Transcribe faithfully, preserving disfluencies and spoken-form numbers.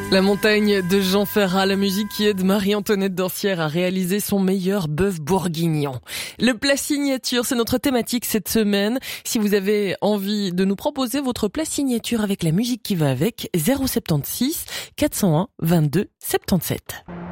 La montagne de Jean Ferrat, la musique qui aide Marie-Antoinette Dancière à réaliser son meilleur bœuf bourguignon. Le plat signature, c'est notre thématique cette semaine. Si vous avez envie de nous proposer votre plat signature avec la musique qui va avec, zéro soixante-seize quatre cent un vingt-deux soixante-dix-sept.